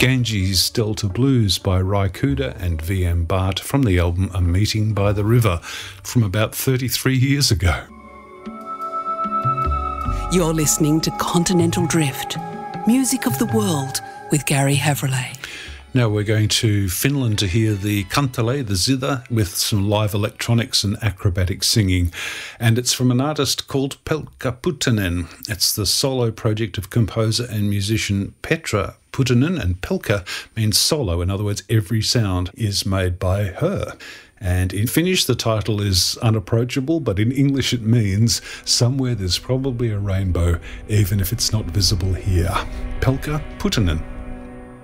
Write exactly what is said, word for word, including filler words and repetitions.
Ganges Delta Blues by Ry Cooder and V M Bart from the album A Meeting by the River from about thirty-three years ago. You're listening to Continental Drift, music of the world with Gary Havrillay. Now we're going to Finland to hear the kantele, the zither, with some live electronics and acrobatic singing. And it's from an artist called Pelkka Putinen. It's the solo project of composer and musician Petra Putinen, and Pelkka means solo. In other words, every sound is made by her. And in Finnish, the title is unapproachable, but in English it means somewhere there's probably a rainbow, even if it's not visible here. Pelkka Putinen.